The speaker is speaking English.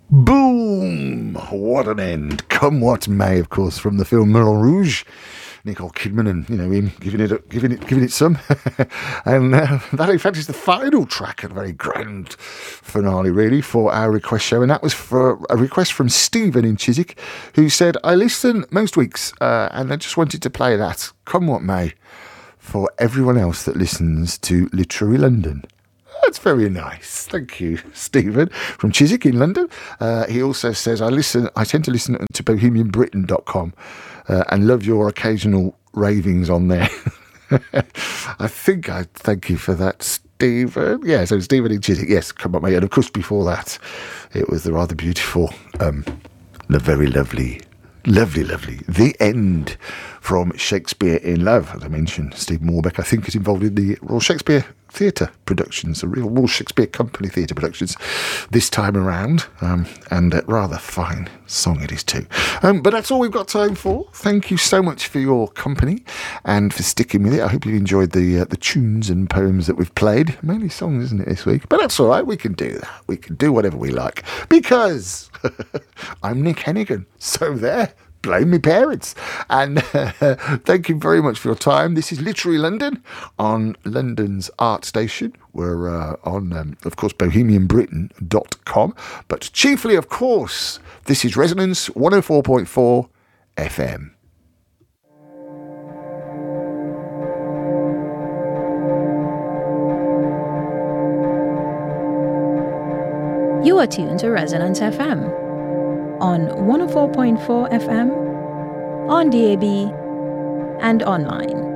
Boom! What an end. Come what may, of course, from the film Moulin Rouge. Nicole Kidman and, him giving it some. And that, in fact, is the final track, a very grand finale, really, for our request show. And that was for a request from Stephen in Chiswick, who said, I listen most weeks, and I just wanted to play that, come what may, for everyone else that listens to Literary London. That's very nice. Thank you, Stephen, from Chiswick in London. He also says, I tend to listen to bohemianbritain.com and love your occasional ravings on there. I think I thank you for that, Stephen. Yeah, so Stephen in Chiswick. Yes, come on, mate. And of course, before that, it was the rather beautiful, the very lovely, The End from Shakespeare in Love. As I mentioned, Steve Morbeck, I think, is involved in the Royal Shakespeare Theatre productions, the real Royal Shakespeare Company Theatre productions this time around, and a rather fine song it is too. But that's all we've got time for. Thank you so much for your company and for sticking with it. I hope you've enjoyed the tunes and poems that we've played. Mainly songs, isn't it, this week? But that's all right. We can do that. We can do whatever we like because I'm Nick Hennigan. So there. Blame me parents. And thank you very much for your time. This is Literary London on London's Art Station. We're on, of course, bohemianbritain.com. But chiefly, of course, this is Resonance 104.4 FM. You are tuned to Resonance FM. On 104.4 FM, on DAB, and online.